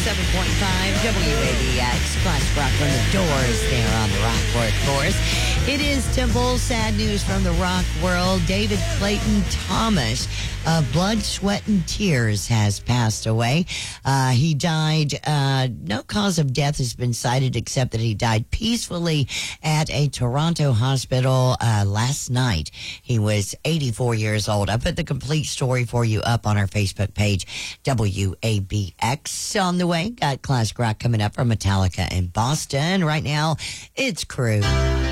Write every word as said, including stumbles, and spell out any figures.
seven point five W A B X. Classic rock from the Doors there on the Rock Workforce. It is Temple. Sad news from the rock world. David Clayton Thomas of Blood, Sweat, and Tears has passed away. Uh, he died, uh, no cause of death has been cited except that he died peacefully at a Toronto hospital uh, last night. He was eighty-four years old. I put the complete story for you up on our Facebook page, W A B X. On the way, got classic rock coming up from Metallica in Boston. Right now, it's Crew.